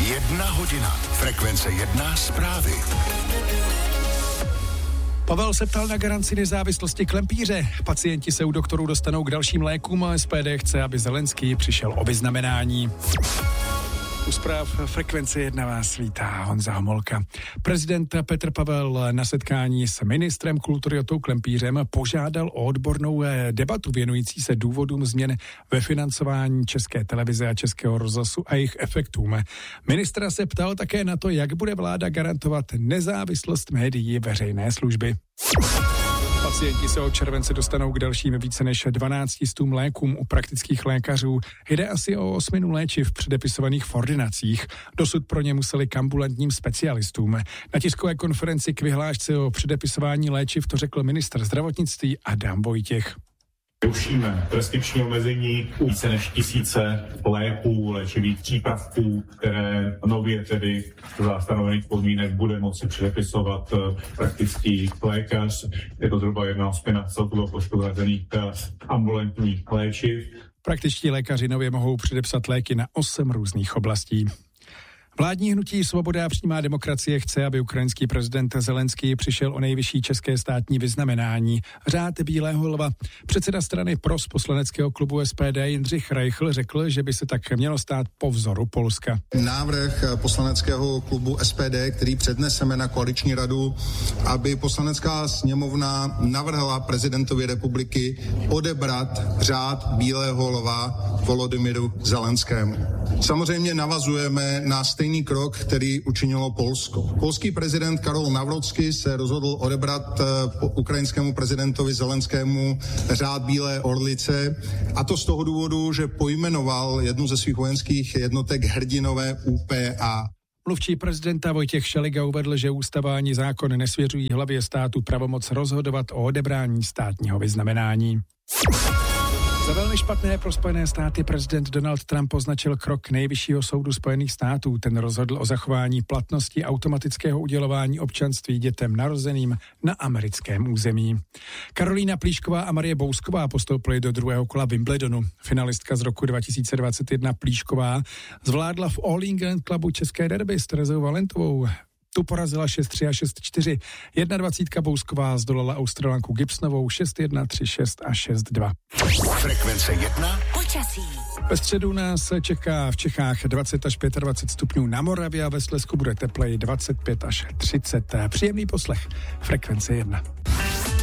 1 hodina. Frekvence 1 zprávy. Pavel se ptal na garanci nezávislosti Klempíře. Pacienti se u doktorů dostanou k dalším lékům a SPD chce, aby Zelenský přišel o vyznamenání. U zpráv Frekvence 1 vás vítá Honza Homolka. Prezident Petr Pavel na setkání s ministrem kultury Jotou Klempířem požádal o odbornou debatu věnující se důvodům změn ve financování České televize a Českého rozhlasu a jejich efektům. Ministra se ptal také na to, jak bude vláda garantovat nezávislost médií veřejné služby. Pacienti se od července dostanou k dalším více než 1200 lékům u praktických lékařů. Jde asi o 8 léčiv předepisovaných v ordinacích. Dosud pro ně museli k ambulantním specialistům. Na tiskové konferenci k vyhlášce o předepisování léčiv to řekl ministr zdravotnictví Adam Vojtěch. Rušíme preskripční omezení více než 1000 léků, léčivých přípravků, které nově tedy za stanovených podmínek bude moci předepisovat praktický lékař. Je to zhruba 1/8 celkového počtu hrazených ambulantních léčiv. Praktičtí lékaři nově mohou předepsat léky na 8 různých oblastí. Vládní hnutí Svoboda a přímá demokracie chce, aby ukrajinský prezident Zelenský přišel o nejvyšší české státní vyznamenání, Řád bílého lva. Předseda strany PROS poslaneckého klubu SPD Jindřich Reichl řekl, že by se tak mělo stát po vzoru Polska. Návrh poslaneckého klubu SPD, který předneseme na koaliční radu, aby poslanecká sněmovna navrhla prezidentovi republiky odebrat Řád bílého lva Volodymyru Zelenskému. Samozřejmě navazujeme na stejný krok, který učinilo Polsko. Polský prezident Karol Nawrocki se rozhodl odebrat ukrajinskému prezidentovi Zelenskému Řád bílé orlice, a to z toho důvodu, že pojmenoval jednu ze svých vojenských jednotek hrdinové UPA. Mluvčí prezidenta Vojtěch Šeliga uvedl, že ústava ani zákon nesvěřují hlavě státu pravomoc rozhodovat o odebrání státního vyznamenání. Za velmi špatné pro Spojené státy prezident Donald Trump označil krok Nejvyššího soudu Spojených států. Ten rozhodl o zachování platnosti automatického udělování občanství dětem narozeným na americkém území. Karolína Plíšková a Marie Bousková postoupily do druhého kola Wimbledonu. Finalistka z roku 2021 Plíšková zvládla v All England Clubu české derby s Terezou Valentovou. Tu porazila 6-3 a 6-4. 21. Bousková zdolala Australanku Gibsonovou 6-1, 3-6 a 6-2. Frekvence 1. Počasí. Ve středu nás čeká v Čechách 20 až 25 stupňů, na Moravě a ve Slezsku bude tepleji 25 až 30. Příjemný poslech. Frekvence 1.